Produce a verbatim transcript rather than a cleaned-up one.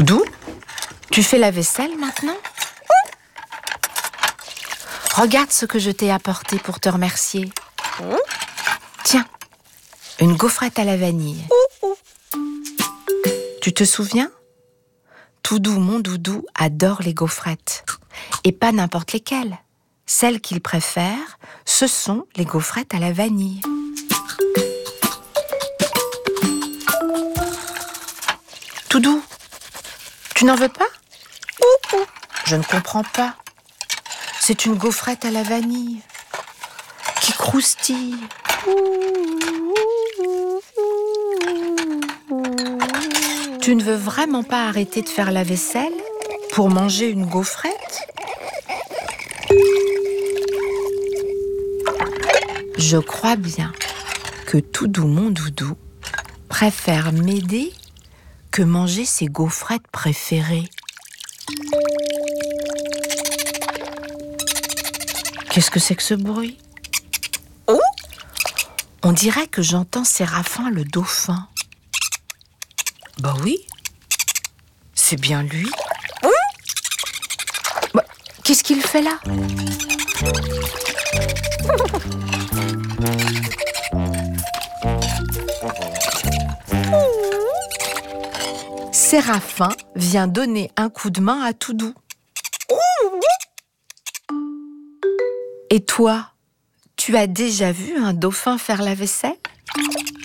Toudou, tu fais la vaisselle maintenant ? Regarde ce que je t'ai apporté pour te remercier. Tiens, une gaufrette à la vanille. Tu te souviens ? Toudou, mon doudou, adore les gaufrettes. Et pas n'importe lesquelles. Celles qu'il préfère, ce sont les gaufrettes à la vanille. Toudou, tu n'en veux pas ? Je ne comprends pas. C'est une gaufrette à la vanille qui croustille. Tu ne veux vraiment pas arrêter de faire la vaisselle pour manger une gaufrette ? Je crois bien que Toudou, mon doudou, préfère m'aider que manger ses gaufrettes préférées. Qu'est-ce que c'est que ce bruit ? On dirait que j'entends Séraphin le dauphin. Bah oui, c'est bien lui. Bah, qu'est-ce qu'il fait là ? Séraphin vient donner un coup de main à Toudou. Et toi, tu as déjà vu un dauphin faire la vaisselle ?